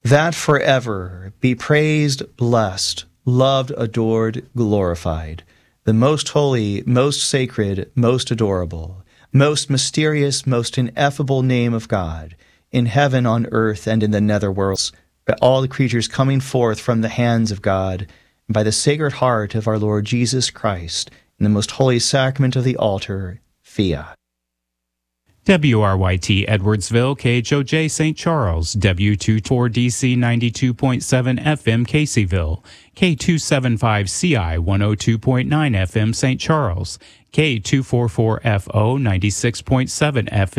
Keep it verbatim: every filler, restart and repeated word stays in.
that forever be praised, blessed, loved, adored, glorified, the most holy, most sacred, most adorable, most mysterious, most ineffable name of God, in heaven, on earth, and in the nether worlds, by all the creatures coming forth from the hands of God, and by the sacred heart of our Lord Jesus Christ, in the most holy sacrament of the altar, fiat. W R Y T Edwardsville, K H O J Saint Charles, W two four D C ninety-two point seven F M Caseyville, K two seventy-five C I one oh two point nine F M Saint Charles, K two forty-four F O ninety-six point seven F M